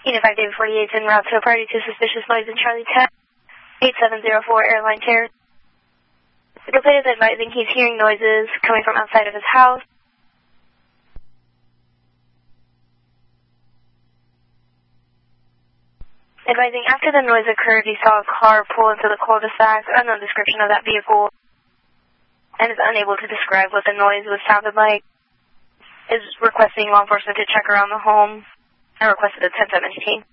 Unified David 48 en route to a party to suspicious noise in Charlie 10, 8704 Airline Terrace. The complainant is advising he's hearing noises coming from outside of his house. Advising after the noise occurred, he saw a car pull into the cul-de-sac, unknown description of that vehicle, and is unable to describe what the noise sounded like. Is requesting law enforcement to check around the home and requested a 10-7 team.